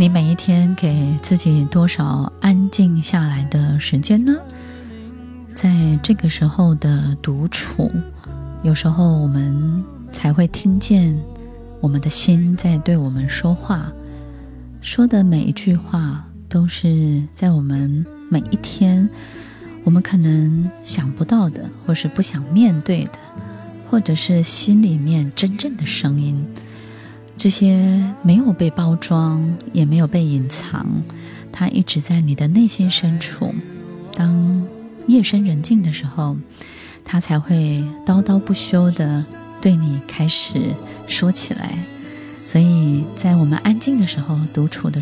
你每一天给自己多少安静下来的时间呢？在这个时候的独处，有时候我们才会听见我们的心在对我们说话，说的每一句话都是在我们每一天我们可能想不到的，或是不想面对的，或者是心里面真正的声音。这些没有被包装，也没有被隐藏，它一直在你的内心深处。当夜深人静的时候，它才会叨叨不休地对你开始说起来。所以在我们安静的时候，独处的时候，